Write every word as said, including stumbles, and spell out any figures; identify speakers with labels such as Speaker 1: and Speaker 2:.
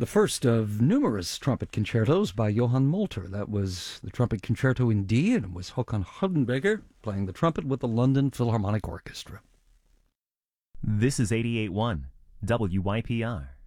Speaker 1: The first of numerous trumpet concertos by Johann Molter. That was the Trumpet Concerto in D, and it was Håkan Hardenberger playing the trumpet with the London Philharmonic Orchestra.
Speaker 2: This is eighty-eight point one W Y P R.